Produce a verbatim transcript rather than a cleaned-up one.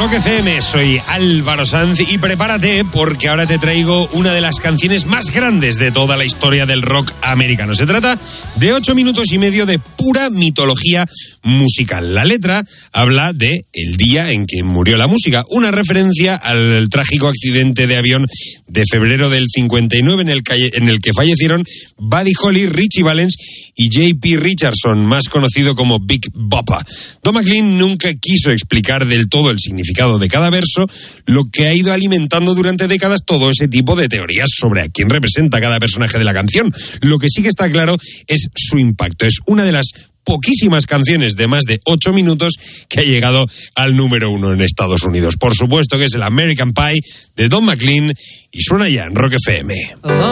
Rock F M, soy Álvaro Sanz y prepárate porque ahora te traigo una de las canciones más grandes de toda la historia del rock americano. Se trata de ocho minutos y medio de pura mitología musical. La letra habla de el día en que murió la música, una referencia al trágico accidente de avión de febrero del cincuenta y nueve en el que, en el que fallecieron Buddy Holly, Richie Valens y J P Richardson, más conocido como Big Bopper. Don McLean nunca quiso explicar del todo el significado de cada verso, lo que ha ido alimentando durante décadas todo ese tipo de teorías sobre a quién representa cada personaje de la canción. Lo que sí que está claro es su impacto. Es una de las poquísimas canciones de más de ocho minutos que ha llegado al número uno en Estados Unidos. Por supuesto que es el American Pie de Don McLean y suena ya en Rock F M.